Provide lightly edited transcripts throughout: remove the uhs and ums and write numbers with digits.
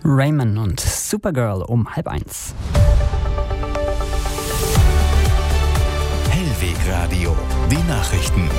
Raymond und Supergirl um 12:30. Hellwegradio, die Nachrichten.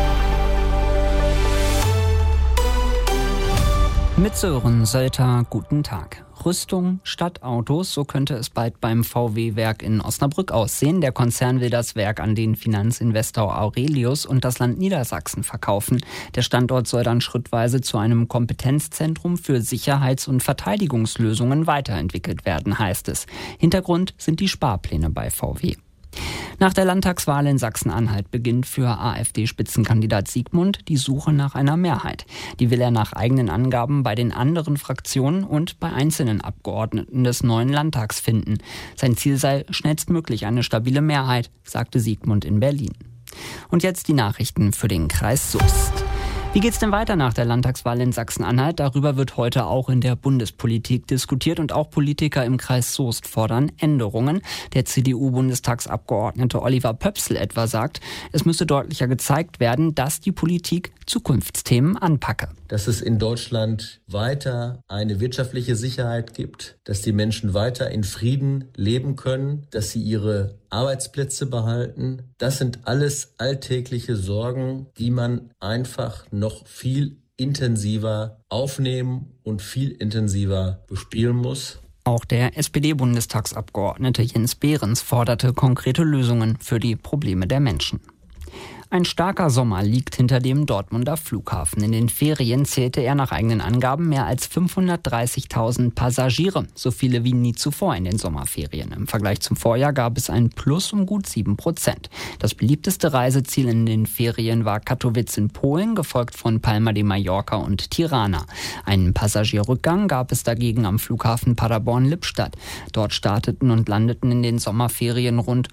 Mit Sören Sölter, guten Tag. Rüstung statt Autos, so könnte es bald beim VW-Werk in Osnabrück aussehen. Der Konzern will das Werk an den Finanzinvestor Aurelius und das Land Niedersachsen verkaufen. Der Standort soll dann schrittweise zu einem Kompetenzzentrum für Sicherheits- und Verteidigungslösungen weiterentwickelt werden, heißt es. Hintergrund sind die Sparpläne bei VW. Nach der Landtagswahl in Sachsen-Anhalt beginnt für AfD-Spitzenkandidat Siegmund die Suche nach einer Mehrheit. Die will er nach eigenen Angaben bei den anderen Fraktionen und bei einzelnen Abgeordneten des neuen Landtags finden. Sein Ziel sei schnellstmöglich eine stabile Mehrheit, sagte Siegmund in Berlin. Und jetzt die Nachrichten für den Kreis Soest. Wie geht's denn weiter nach der Landtagswahl in Sachsen-Anhalt? Darüber wird heute auch in der Bundespolitik diskutiert und auch Politiker im Kreis Soest fordern Änderungen. Der CDU-Bundestagsabgeordnete Oliver Pöpsl etwa sagt, es müsse deutlicher gezeigt werden, dass die Politik Zukunftsthemen anpacke. Dass es in Deutschland weiter eine wirtschaftliche Sicherheit gibt, dass die Menschen weiter in Frieden leben können, dass sie ihre Arbeitsplätze behalten. Das sind alles alltägliche Sorgen, die man einfach noch viel intensiver aufnehmen und viel intensiver bespielen muss. Auch der SPD-Bundestagsabgeordnete Jens Behrens forderte konkrete Lösungen für die Probleme der Menschen. Ein starker Sommer liegt hinter dem Dortmunder Flughafen. In den Ferien zählte er nach eigenen Angaben mehr als 530.000 Passagiere, so viele wie nie zuvor in den Sommerferien. Im Vergleich zum Vorjahr gab es ein Plus um gut 7%. Das beliebteste Reiseziel in den Ferien war Katowice in Polen, gefolgt von Palma de Mallorca und Tirana. Einen Passagierrückgang gab es dagegen am Flughafen Paderborn-Lippstadt. Dort starteten und landeten in den Sommerferien rund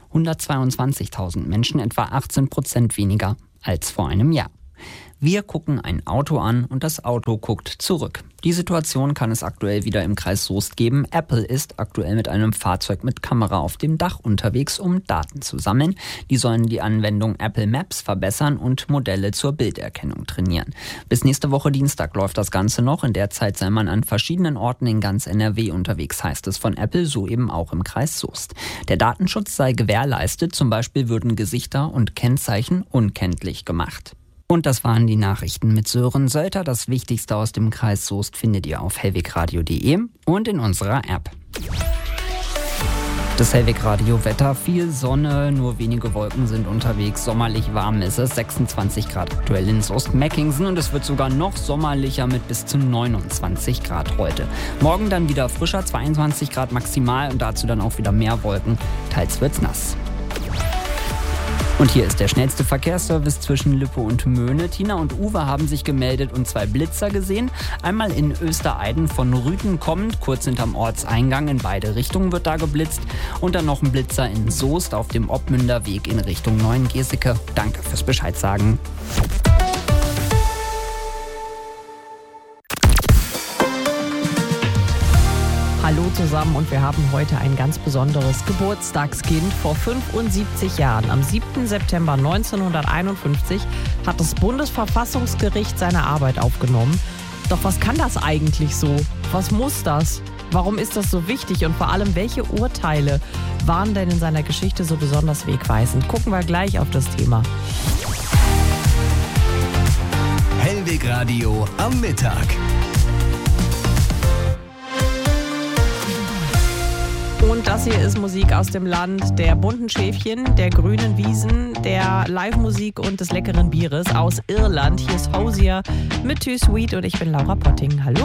122.000 Menschen, etwa 18% weniger als vor einem Jahr. Wir gucken ein Auto an und das Auto guckt zurück. Die Situation kann es aktuell wieder im Kreis Soest geben. Apple ist aktuell mit einem Fahrzeug mit Kamera auf dem Dach unterwegs, um Daten zu sammeln. Die sollen die Anwendung Apple Maps verbessern und Modelle zur Bilderkennung trainieren. Bis nächste Woche Dienstag läuft das Ganze noch. In der Zeit sei man an verschiedenen Orten in ganz NRW unterwegs, heißt es von Apple, so eben auch im Kreis Soest. Der Datenschutz sei gewährleistet, zum Beispiel würden Gesichter und Kennzeichen unkenntlich gemacht. Und das waren die Nachrichten mit Sören Sölter. Das Wichtigste aus dem Kreis Soest findet ihr auf hellwegradio.de und in unserer App. Das Hellwegradio-Wetter, viel Sonne, nur wenige Wolken sind unterwegs. Sommerlich warm ist es, 26 Grad aktuell in Soest-Meckingsen und es wird sogar noch sommerlicher mit bis zu 29 Grad heute. Morgen dann wieder frischer, 22 Grad maximal und dazu dann auch wieder mehr Wolken. Teils wird's nass. Und hier ist der schnellste Verkehrsservice zwischen Lippe und Möhne. Tina und Uwe haben sich gemeldet und 2 Blitzer gesehen. Einmal in Östereiden von Rüthen kommend, kurz hinterm Ortseingang, in beide Richtungen wird da geblitzt. Und dann noch ein Blitzer in Soest auf dem Oppmünder Weg in Richtung Neuengeseke. Danke fürs Bescheid sagen. Hallo zusammen und wir haben heute ein ganz besonderes Geburtstagskind. Vor 75 Jahren, am 7. September 1951, hat das Bundesverfassungsgericht seine Arbeit aufgenommen. Doch was kann das eigentlich so? Was muss das? Warum ist das so wichtig? Und vor allem, welche Urteile waren denn in seiner Geschichte so besonders wegweisend? Gucken wir gleich auf das Thema. Hellwegradio am Mittag. Und das hier ist Musik aus dem Land der bunten Schäfchen, der grünen Wiesen, der Live-Musik und des leckeren Bieres aus Irland. Hier ist Hosier mit Too Sweet und ich bin Laura Potting. Hallo.